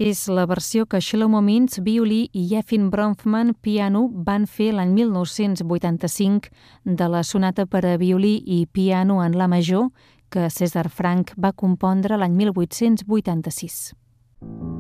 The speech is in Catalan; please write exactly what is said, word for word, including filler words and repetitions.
És la versió que Shlomo Mintz, violí, i Yefim Bronfman, piano, van fer l'any mil nou-cents vuitanta-cinc de la sonata per a violí i piano en la major que César Franck va compondre l'any mil vuit-cents vuitanta-sis.